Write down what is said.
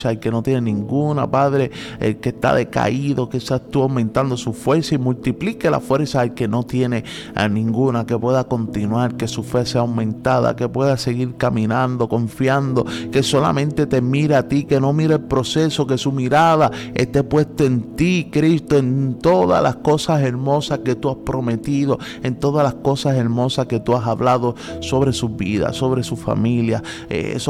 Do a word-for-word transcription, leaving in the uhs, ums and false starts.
el que no tiene ninguna, Padre, el que está decaído, que seas tú aumentando su fuerza y multiplique la fuerza al que no tiene a ninguna, que pueda continuar, que su fe sea aumentada, que pueda seguir caminando, confiando, que solamente te mire a ti, que no mire el proceso, que su mirada esté puesta en ti, Cristo, en todas las cosas hermosas que tú has prometido, en todas las cosas hermosas que tú has hablado sobre su vida, sobre su familia, eh,